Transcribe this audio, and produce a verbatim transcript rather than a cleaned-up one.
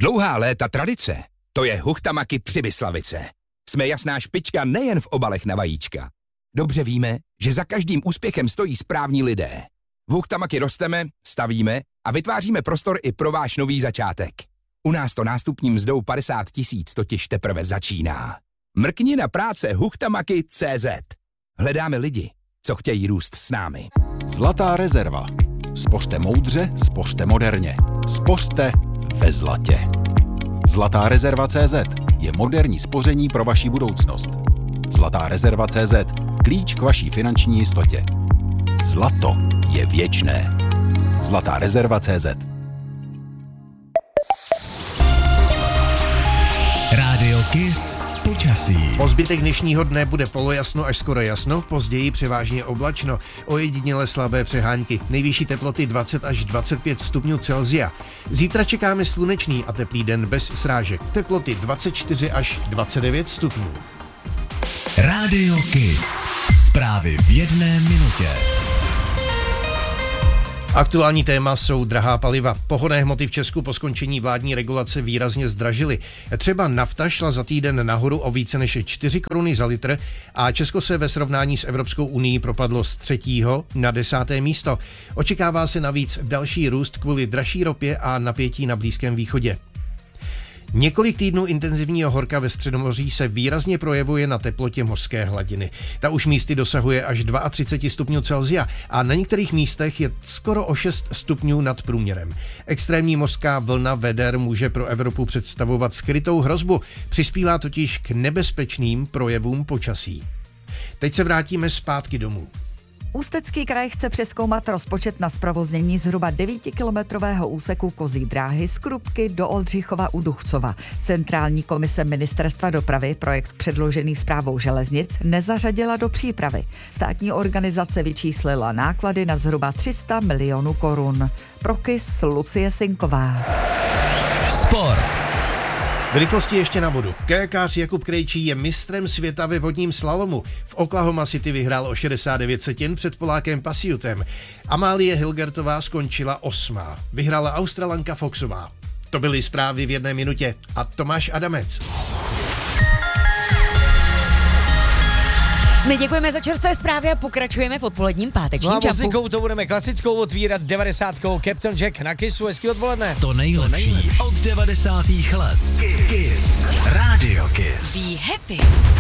Dlouhá léta tradice, to je Huchtamaki Přibyslavice. Jsme jasná špička nejen v obalech na vajíčka. Dobře víme, že za každým úspěchem stojí správní lidé. V Huchtamaki rosteme, stavíme a vytváříme prostor i pro váš nový začátek. U nás to nástupní mzdou padesát tisíc totiž teprve začíná. Mrkni na práce Huchtamaki tečka cé zet. Hledáme lidi, co chtějí růst s námi. Zlatá rezerva. Spořte moudře, spořte moderně. Spořte ve zlatě. Zlatá rezerva tečka cé zet je moderní spoření pro vaši budoucnost. Zlatá rezerva tečka cé zet. Klíč k vaší finanční jistotě. Zlato je věčné. Zlatá rezerva tečka cé zet. Rádio Kiss počasí. Po zbytek dnešního dne bude polojasno až skoro jasno, později převážně oblačno, ojediněle slabé přehánky. Nejvyšší teploty dvacet až dvacet pět stupňů Celsia. Zítra čekáme slunečný a teplý den bez srážek. Teploty dvacet čtyři až dvacet devět stupňů. Rádio Kiss. Zprávy v jedné minutě. Aktuální téma jsou drahá paliva. Pohonné hmoty v Česku po skončení vládní regulace výrazně zdražily. Třeba nafta šla za týden nahoru o více než čtyři koruny za litr a Česko se ve srovnání s Evropskou unií propadlo z třetího na desáté místo. Očekává se navíc další růst kvůli dražší ropě a napětí na Blízkém východě. Několik týdnů intenzivního horka ve Středomoří se výrazně projevuje na teplotě mořské hladiny. Ta už místy dosahuje až třicet dva stupňů Celsia a na některých místech je skoro o šest stupňů nad průměrem. Extrémní mořská vlna veder může pro Evropu představovat skrytou hrozbu, přispívá totiž k nebezpečným projevům počasí. Teď se vrátíme zpátky domů. Ústecký kraj chce přezkoumat rozpočet na zprovoznění zhruba devítikilometrového úseku kozí dráhy z Krupky do Oldřichova u Duchcova. Centrální komise Ministerstva dopravy projekt předložený Správou železnic nezařadila do přípravy. Státní organizace vyčíslila náklady na zhruba tři sta milionů korun. Pro Kiss Lucie Sinková. Sport. V rychlosti ještě na bodu. Kajakář Jakub Krejčí je mistrem světa ve vodním slalomu. V Oklahoma City vyhrál o šedesát devět setin před Polákem Pasiutem. Amálie Hilgertová skončila osmá. Vyhrála Australanka Foxová. To byly zprávy v jedné minutě. A Tomáš Adamec. My děkujeme za čerstvé zprávy a pokračujeme v odpoledním pátečním no a čapu. muzikou to budeme klasickou otvírat devadesátkou Captain Jack na Kissu. Hezký odpoledne. To nejlepší od devadesátých let. Kiss. Rádio Kiss. Be happy.